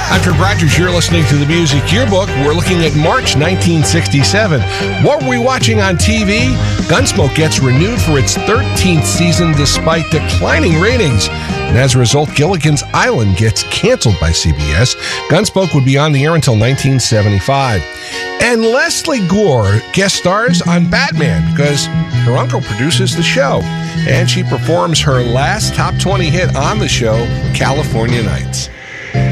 I'm Trip Rogers. You're listening to the Music Yearbook. We're looking at March 1967. What were we watching on TV? Gunsmoke gets renewed for its 13th season despite declining ratings. And as a result, Gilligan's Island gets canceled by CBS. Gunsmoke would be on the air until 1975. And Leslie Gore guest stars on Batman because her uncle produces the show. And she performs her last top 20 hit on the show, California Nights.